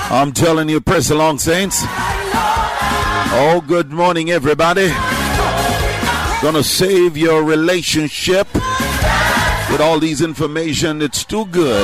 I'm telling you, press along, saints. Oh, good morning, everybody. Gonna save your relationship with all these information. It's too good.